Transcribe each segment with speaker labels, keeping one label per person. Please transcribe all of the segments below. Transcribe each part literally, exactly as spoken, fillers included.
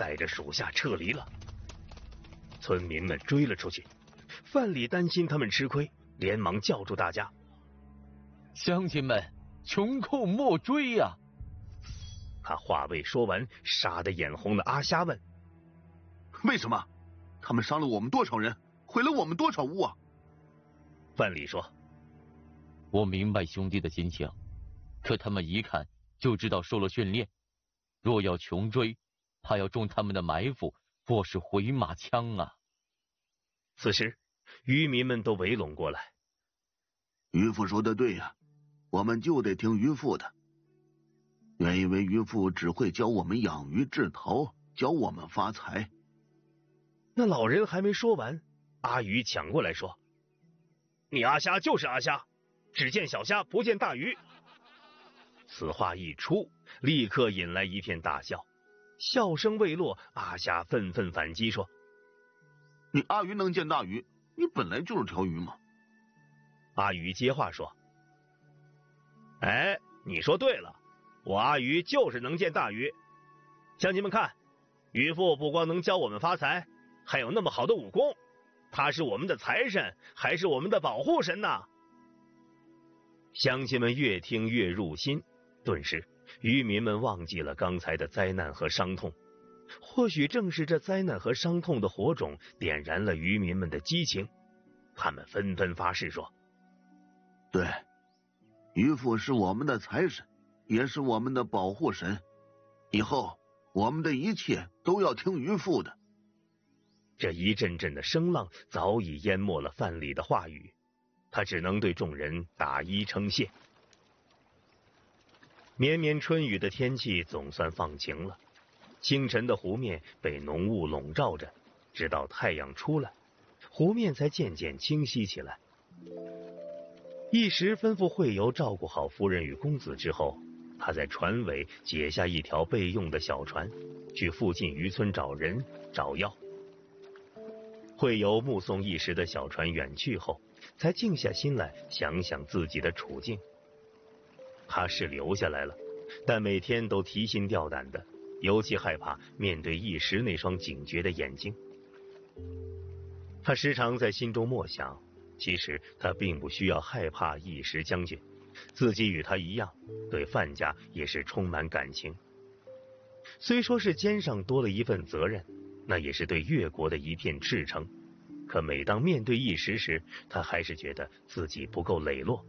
Speaker 1: 带着属下撤离了。村民们追了出去，范蠡担心他们吃亏，连忙叫住大家：“
Speaker 2: 乡亲们，穷寇莫追呀！”
Speaker 1: 他话未说完，杀得眼红的阿虾问：“
Speaker 3: 为什么？他们伤了我们多少人，毁了我们多少屋啊？”
Speaker 1: 范蠡说：“
Speaker 2: 我明白兄弟的心情，可他们一看就知道受了训练，若要穷追，怕要中他们的埋伏，或是回马枪啊。”
Speaker 1: 此时渔民们都围拢过来：“
Speaker 3: 渔父说的对呀、啊，我们就得听渔父的。原以为渔父只会教我们养鱼制陶，教我们发财。”
Speaker 1: 那老人还没说完，阿鱼抢过来说：“你阿虾就是阿虾，只见小虾不见大鱼。”此话一出，立刻引来一片大笑。笑声未落，阿虾愤愤反击说：“
Speaker 3: 你阿鱼能见大鱼，你本来就是条鱼嘛。”
Speaker 1: 阿鱼接话说：“哎，你说对了，我阿鱼就是能见大鱼。乡亲们看，渔父不光能教我们发财，还有那么好的武功，他是我们的财神，还是我们的保护神呢。”乡亲们越听越入心，顿时渔民们忘记了刚才的灾难和伤痛。或许正是这灾难和伤痛的火种点燃了渔民们的激情，他们纷纷发誓说：“
Speaker 3: 对，渔父是我们的财神，也是我们的保护神，以后我们的一切都要听渔父的。”
Speaker 1: 这一阵阵的声浪早已淹没了范蠡的话语，他只能对众人打一称谢。绵绵春雨的天气总算放晴了，清晨的湖面被浓雾笼罩着，直到太阳出来，湖面才渐渐清晰起来。一时吩咐惠游照顾好夫人与公子之后，他在船尾解下一条备用的小船，去附近渔村找人找药。惠游目送一时的小船远去后，才静下心来想想自己的处境。他是留下来了，但每天都提心吊胆的，尤其害怕面对一时那双警觉的眼睛。他时常在心中默想，其实他并不需要害怕一时将军，自己与他一样，对范家也是充满感情。虽说是肩上多了一份责任，那也是对越国的一片赤诚，可每当面对一时时，他还是觉得自己不够磊落。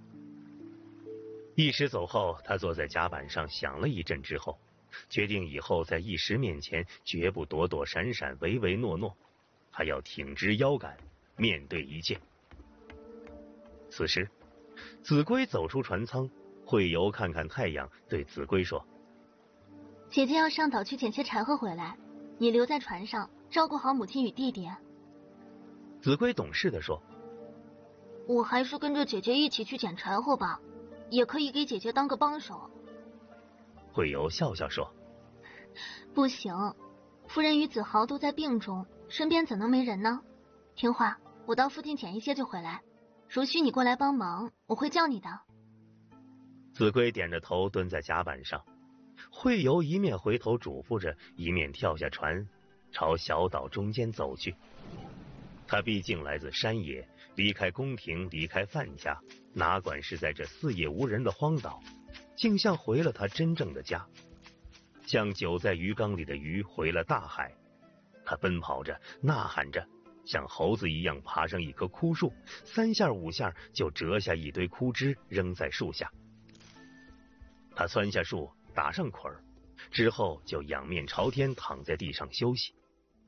Speaker 1: 一时走后，他坐在甲板上想了一阵之后，决定以后在一时面前绝不躲躲闪闪唯唯诺诺，他要挺直腰杆面对一切。此时子规走出船舱，惠游看看太阳，对子规说：“
Speaker 4: 姐姐要上岛去捡些柴禾回来，你留在船上照顾好母亲与弟弟。”
Speaker 1: 子规懂事地说：“
Speaker 4: 我还是跟着姐姐一起去捡柴禾吧，也可以给姐姐当个帮手。”
Speaker 1: 惠游笑笑说：“
Speaker 4: 不行，夫人与子豪都在病中，身边怎能没人呢？听话，我到附近捡一些就回来，如需你过来帮忙，我会叫你的。”
Speaker 1: 子规点着头蹲在甲板上，惠游一面回头嘱咐着，一面跳下船，朝小岛中间走去。他毕竟来自山野，离开宫廷，离开范家，哪管是在这四野无人的荒岛，竟像回了他真正的家，像久在鱼缸里的鱼回了大海。他奔跑着，呐喊着，像猴子一样爬上一棵枯树，三下五下就折下一堆枯枝扔在树下。他窜下树，打上捆儿，之后就仰面朝天躺在地上休息。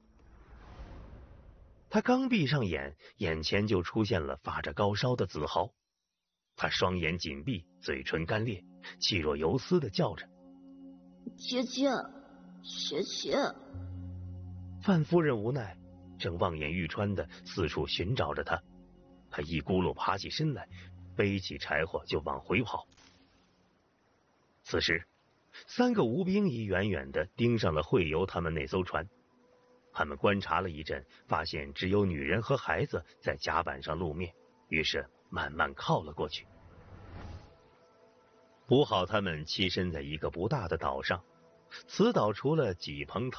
Speaker 1: 他刚闭上眼，眼前就出现了发着高烧的子豪。他双眼紧闭，嘴唇干裂，气若游丝的叫着：“
Speaker 4: 姐姐，姐姐！”
Speaker 1: 范夫人无奈，正望眼欲穿的四处寻找着他。他一咕噜爬起身来，背起柴火就往回跑。此时三个吴兵已远远的盯上了惠游他们那艘船。他们观察了一阵，发现只有女人和孩子在甲板上露面，于是慢慢靠了过去。捕好他们栖身在一个不大的岛上，此岛除了几棚